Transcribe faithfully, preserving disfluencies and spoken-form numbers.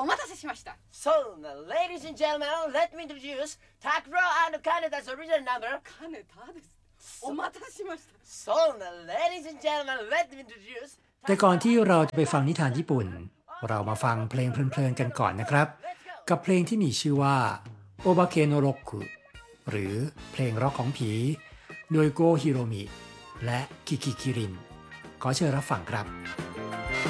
お待たせしました。 So, ladies and gentlemen, let me introduce Takuro and Kaneta's original number. カネタです。お待たせしました。 So, ladies and gentlemen, let me introduce. แต่ก่อนที่เราจะไปฟังนิทานญี่ปุ่นเรามาฟังเพลงเพลินๆกันก่อนนะครับกับเพลงที่มีชื่อว่าโอบาเคโนโรคุหรือเพลงร็อกของผีโดยโกฮิโรมิและคิคิคิรินขอเชิญรับฟังครับ